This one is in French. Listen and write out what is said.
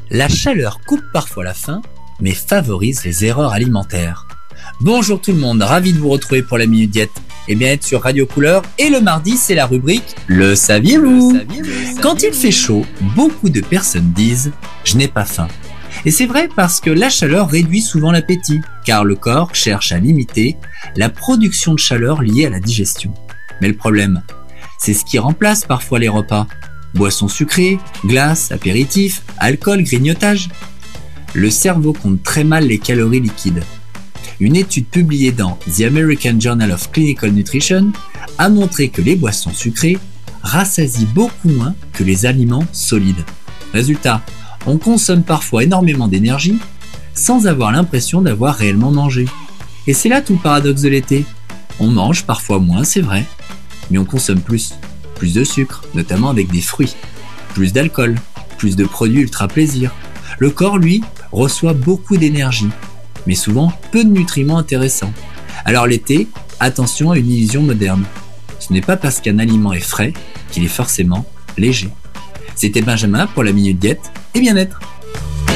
La chaleur coupe parfois la faim, mais favorise les erreurs alimentaires. Bonjour tout le monde, ravi de vous retrouver pour la Minute Diète. Et bien être sur Radio Couleur, et le mardi c'est la rubrique Le saviez-vous ? Quand il fait chaud, beaucoup de personnes disent « je n'ai pas faim ». Et c'est vrai parce que la chaleur réduit souvent l'appétit, car le corps cherche à limiter la production de chaleur liée à la digestion. Mais le problème, c'est ce qui remplace parfois les repas. Boissons sucrées, glaces, apéritifs, alcool, grignotage. Le cerveau compte très mal les calories liquides. Une étude publiée dans The American Journal of Clinical Nutrition a montré que les boissons sucrées rassasient beaucoup moins que les aliments solides. Résultat, on consomme parfois énormément d'énergie sans avoir l'impression d'avoir réellement mangé. Et c'est là tout le paradoxe de l'été. On mange parfois moins, c'est vrai, mais on consomme plus. Plus de sucre, notamment avec des fruits. Plus d'alcool, plus de produits ultra plaisir. Le corps, lui, reçoit beaucoup d'énergie, mais souvent peu de nutriments intéressants. Alors l'été, attention à une illusion moderne. Ce n'est pas parce qu'un aliment est frais qu'il est forcément léger. C'était Benjamin pour la Minute Diète et bien-être.